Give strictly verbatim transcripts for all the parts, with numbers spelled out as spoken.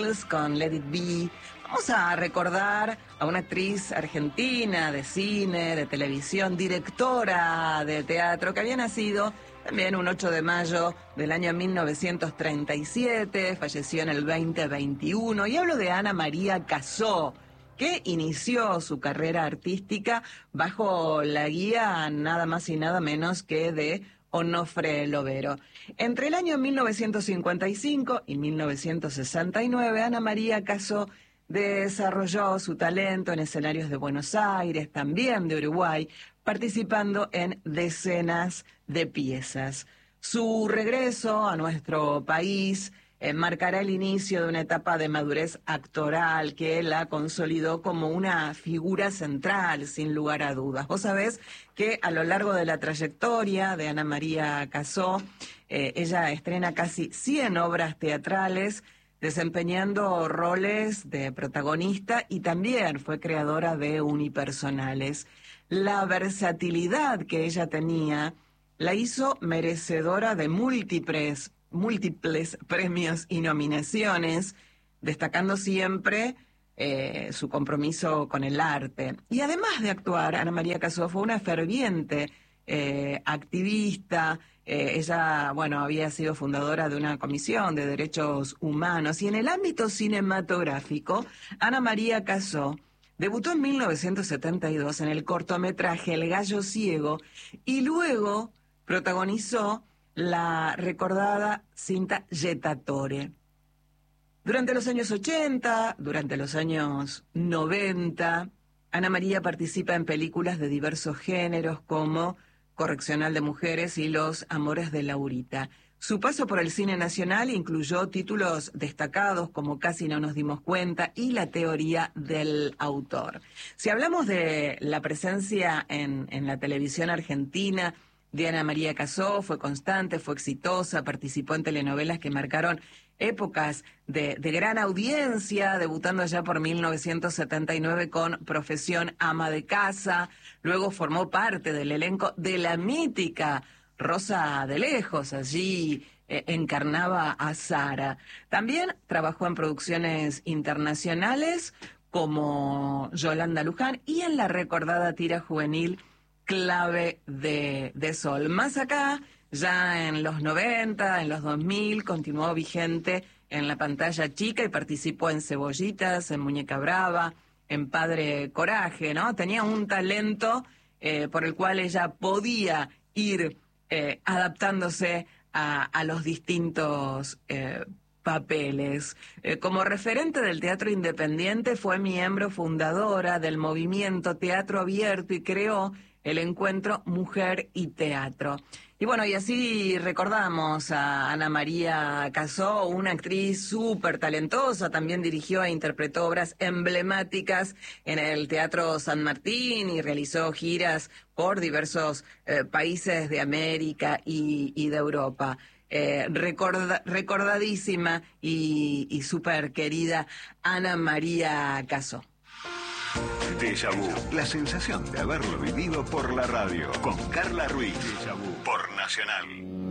con Let It Be. Vamos a recordar a una actriz argentina de cine, de televisión, directora de teatro, que había nacido también un ocho de mayo del año mil novecientos treinta y siete, falleció en el veinte veintiuno, y hablo de Ana María Cassó, que inició su carrera artística bajo la guía nada más y nada menos que de Onofre Lovero. Entre el año mil novecientos cincuenta y cinco y mil novecientos sesenta y nueve, Ana María Cassó desarrolló su talento en escenarios de Buenos Aires, también de Uruguay, participando en decenas de piezas. Su regreso a nuestro país eh, marcará el inicio de una etapa de madurez actoral que la consolidó como una figura central, sin lugar a dudas. Vos sabés que a lo largo de la trayectoria de Ana María Cassó, eh, ella estrena casi cien obras teatrales, desempeñando roles de protagonista, y también fue creadora de unipersonales. La versatilidad que ella tenía la hizo merecedora de múltiples, múltiples premios y nominaciones, destacando siempre eh, su compromiso con el arte. Y además de actuar, Ana María Cassó fue una ferviente eh, activista. Eh, ella, bueno, había sido fundadora de una comisión de derechos humanos, y en el ámbito cinematográfico, Ana María Cassó debutó en mil novecientos setenta y dos en el cortometraje El Gallo Ciego, y luego protagonizó la recordada cinta Jettatore. Durante los años ochenta, durante los años noventa, Ana María participa en películas de diversos géneros como Correccional de Mujeres y Los Amores de Laurita. Su paso por el cine nacional incluyó títulos destacados como Casi no nos dimos cuenta y La teoría del autor. Si hablamos de la presencia en, en la televisión argentina de Ana María Cassó, fue constante, fue exitosa, participó en telenovelas que marcaron épocas de, de gran audiencia, debutando allá por mil novecientos setenta y nueve con Profesión ama de casa. Luego formó parte del elenco de la mítica Rosa de Lejos, allí eh, encarnaba a Sara. También trabajó en producciones internacionales como Yolanda Luján y en la recordada tira juvenil Clave de, de Sol. Más acá, ya en los noventa, en los dos mil, continuó vigente en la pantalla chica y participó en Cebollitas, en Muñeca Brava, en Padre Coraje, ¿no? Tenía un talento eh, por el cual ella podía ir eh, adaptándose a, a los distintos eh, papeles. Eh, como referente del teatro independiente, fue miembro fundadora del movimiento Teatro Abierto y creó el encuentro Mujer y Teatro. Y bueno, y así recordamos a Ana María Cassó, una actriz súper talentosa. También dirigió e interpretó obras emblemáticas en el Teatro San Martín y realizó giras por diversos eh, países de América y, y de Europa. Eh, recorda, recordadísima y, y súper querida Ana María Cassó. Déjà Vu, la sensación de haberlo vivido por la radio, con Carla Ruiz. Déjà Vu por Nacional.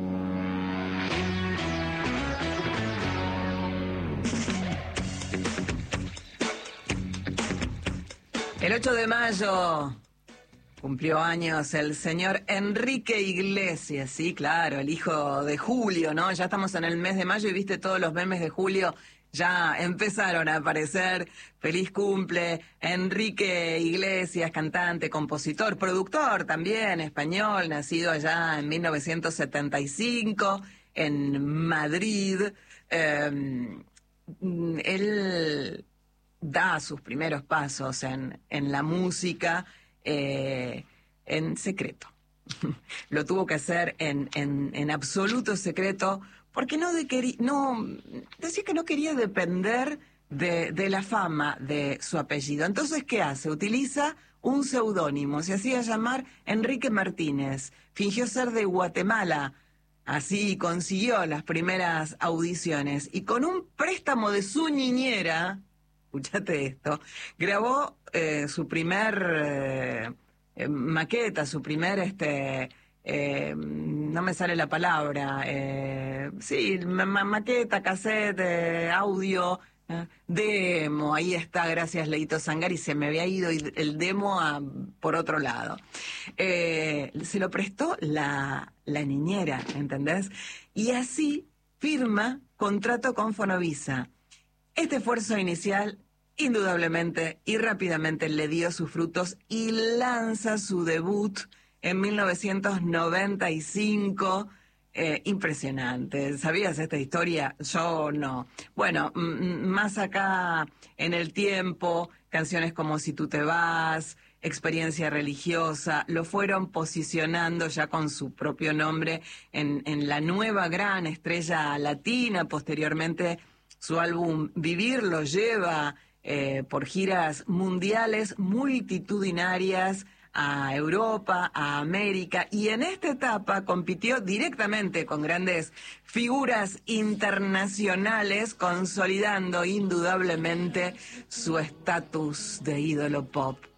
El ocho de mayo cumplió años el señor Enrique Iglesias, sí, claro, el hijo de Julio, ¿no? Ya estamos en el mes de mayo y viste todos los memes de Julio. Ya empezaron a aparecer. Feliz cumple, Enrique Iglesias, cantante, compositor, productor también, español, nacido allá en mil novecientos setenta y cinco en Madrid. Eh, él da sus primeros pasos en, en la música eh, en secreto. Lo tuvo que hacer en, en, en absoluto secreto, porque no, de queri- no decía que no quería depender de, de la fama de su apellido. Entonces, ¿qué hace? Utiliza un seudónimo, se hacía llamar Enrique Martínez, fingió ser de Guatemala, así consiguió las primeras audiciones, y con un préstamo de su niñera, escúchate esto, grabó eh, su primer eh, eh, maqueta, su primer este eh, no me sale la palabra, eh, sí, ma- maqueta, cassette, eh, audio, Ah, demo, ahí está, gracias Leito Sangari, se me había ido el demo a, por otro lado. Eh, se lo prestó la, la niñera, ¿entendés? Y así firma contrato con Fonovisa. Este esfuerzo inicial, indudablemente y rápidamente le dio sus frutos y lanza su debut en mil novecientos noventa y cinco. Eh, impresionante. ¿Sabías esta historia? Yo no. Bueno, m- más acá en el tiempo, canciones como Si tú te vas, Experiencia religiosa, lo fueron posicionando ya con su propio nombre en, en la nueva gran estrella latina. Posteriormente, su álbum Vivir lo lleva eh, por giras mundiales multitudinarias a Europa, a América, y en esta etapa compitió directamente con grandes figuras internacionales, consolidando indudablemente su estatus de ídolo pop.